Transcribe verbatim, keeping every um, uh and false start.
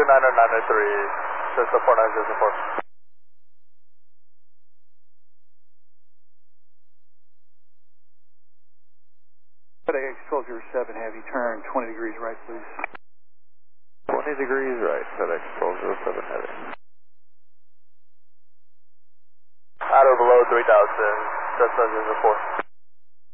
nine nine nine three, Cessna four nine zero four. FedEx twelve zero seven, have you turn twenty degrees right, please. twenty degrees right, FedEx twelve zero seven heavy. Out or below three thousand, Cessna zero four.